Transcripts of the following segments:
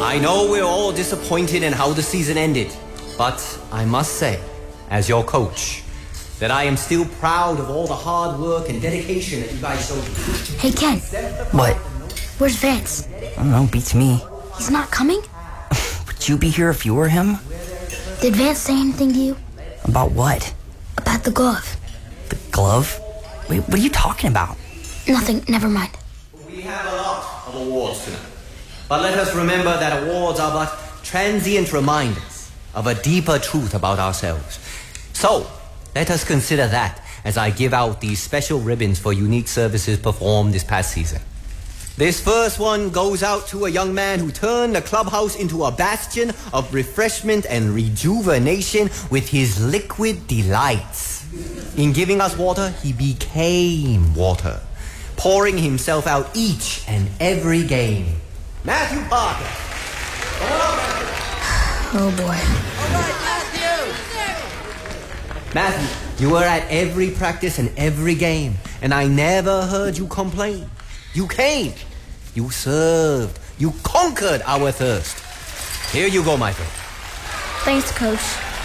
I know we're all disappointed in how the season ended, but I must say, as your coach, that I am still proud of all the hard work and dedication that you guys showed me. Hey, Ken. What? Where's Vance? I don't know, beats me. He's not coming? Would you be here if you were him? Did Vance say anything to you? About what? About the glove. The glove? Wait, what are you talking about? Nothing, never mind. We have a lot of awards tonight, but let us remember that awards are but transient reminders of a deeper truth about ourselves. So, let us consider that as I give out these special ribbons for unique services performed this past season. This first one goes out to a young man who turned the clubhouse into a bastion of refreshment and rejuvenation with his liquid delights. In giving us water, he became water, pouring himself out each and every game. Matthew Parker. Oh, boy. Matthew, you were at every practice and every game, and I never heard you complain. You came. You served. You conquered our thirst. Here you go, my friend. Thanks, Coach.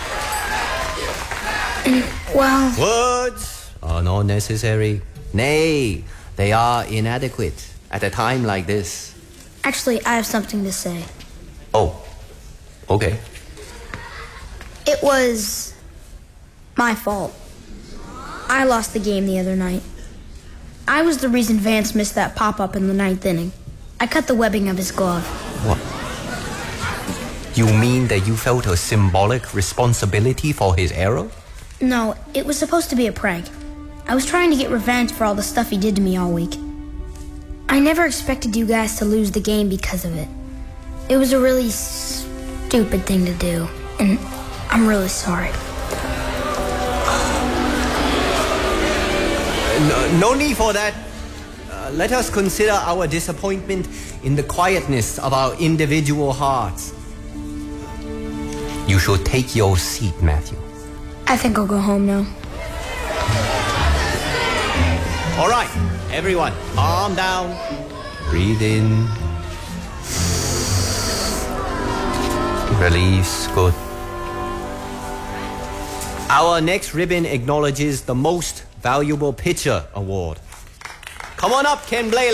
Well... Words are not necessary. Nay, they are inadequate at a time like this. Actually, I have something to say. Oh, okay. It was my fault. I lost the game the other night. I was the reason Vance missed that pop-up in the 9th inning. I cut the webbing of his glove. What? You mean that you felt a symbolic responsibility for his error? No, it was supposed to be a prank. I was trying to get revenge for all the stuff he did to me all week. I never expected you guys to lose the game because of it. It was a really stupid thing to do, and I'm really sorry. No need for that. Let us consider our disappointment in the quietness of our individual hearts. You should take your seat, Matthew. I think I'll go home now. All right, everyone, calm down. Breathe in. Release. Good. Our next ribbon acknowledges the Most Valuable Pitcher Award. Come on up, Ken Blay.